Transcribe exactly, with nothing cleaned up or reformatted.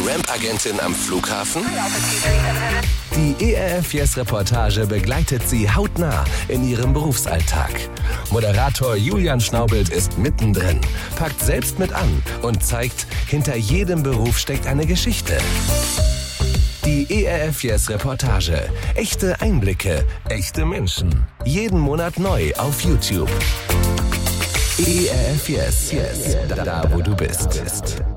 Ramp-Agentin am Flughafen? Die E R F Yes-Reportage begleitet sie hautnah in ihrem Berufsalltag. Moderator Julian Schnaubelt ist mittendrin, packt selbst mit an und zeigt, hinter jedem Beruf steckt eine Geschichte. Die E R F Yes-Reportage. Echte Einblicke, echte Menschen. Jeden Monat neu auf YouTube. E R F Yes, yes, da, da wo du bist.